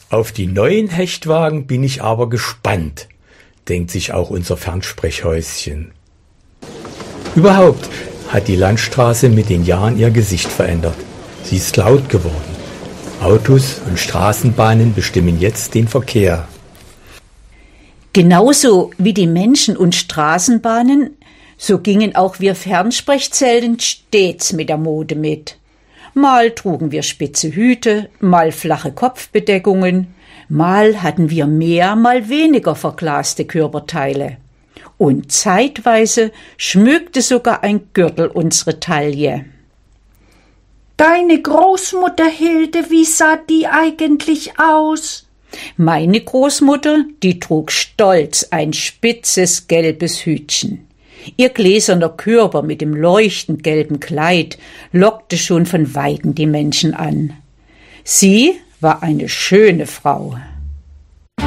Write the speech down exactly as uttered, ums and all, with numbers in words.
Auf die neuen Hechtwagen bin ich aber gespannt, denkt sich auch unser Fernsprechhäuschen. Überhaupt hat die Landstraße mit den Jahren ihr Gesicht verändert. Sie ist laut geworden. Autos und Straßenbahnen bestimmen jetzt den Verkehr. Genauso wie die Menschen und Straßenbahnen, so gingen auch wir Fernsprechzellen stets mit der Mode mit. Mal trugen wir spitze Hüte, mal flache Kopfbedeckungen, mal hatten wir mehr, mal weniger verglaste Körperteile. Und zeitweise schmückte sogar ein Gürtel unsere Taille. Deine Großmutter, Hilde, wie sah die eigentlich aus? Meine Großmutter, die trug stolz ein spitzes gelbes Hütchen. Ihr gläserner Körper mit dem leuchtend gelben Kleid lockte schon von Weitem die Menschen an. Sie war eine schöne Frau.